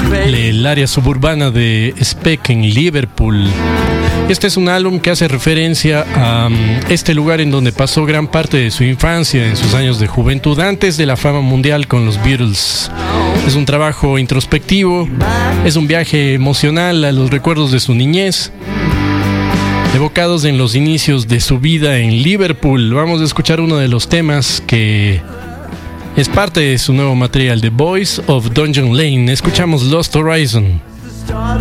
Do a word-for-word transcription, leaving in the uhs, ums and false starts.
el área suburbana de Speke en Liverpool. Este es un álbum que hace referencia a um, este lugar en donde pasó gran parte de su infancia, en sus años de juventud, antes de la fama mundial con los Beatles. Es un trabajo introspectivo, es un viaje emocional a los recuerdos de su niñez, evocados en los inicios de su vida en Liverpool. Vamos a escuchar uno de los temas que es parte de su nuevo material, The Boys of Dungeon Lane. Escuchamos Lost Horizon.